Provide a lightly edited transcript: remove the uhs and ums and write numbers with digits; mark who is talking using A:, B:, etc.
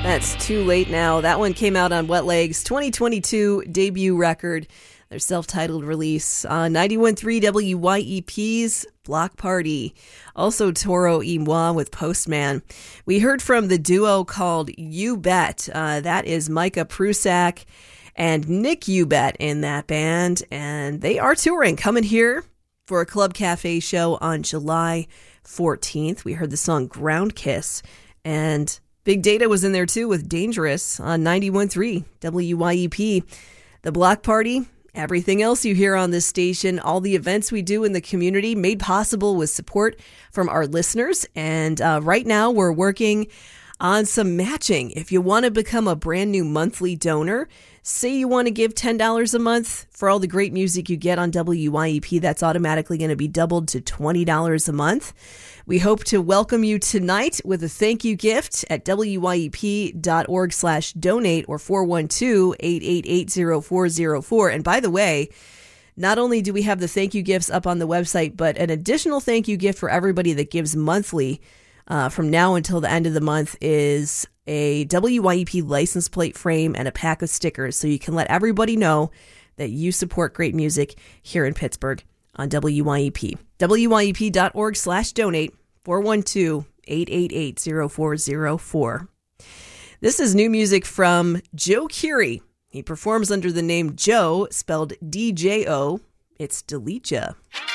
A: That's Too Late Now. That one came out on Wet Legs' 2022 debut record, their self-titled release on 91.3 WYEP's Block Party. Also Toro y Moi with Postman. We heard from the duo called You Bet. That is Micah Prusak and Nick You Bet in that band. And they are touring, coming here for a Club Cafe show on July 14th. We heard the song Ground Kiss. And Big Data was in there too with Dangerous on 91.3 WYEP. The Block Party, everything else you hear on this station, all the events we do in the community made possible with support from our listeners. And right now we're working on some matching. If you want to become a brand new monthly donor, say you want to give $10 a month for all the great music you get on WYEP, that's automatically going to be doubled to $20 a month. We hope to welcome you tonight with a thank you gift at wyep.org/donate or 412-888-0404. And by the way, not only do we have the thank you gifts up on the website, but an additional thank you gift for everybody that gives monthly from now until the end of the month is a WYEP license plate frame and a pack of stickers, so you can let everybody know that you support great music here in Pittsburgh on WYEP. wyep.org/donate, 412-888-0404. This is new music from Joe Curie. He performs under the name Joe, spelled D-J-O. It's Delete Ya.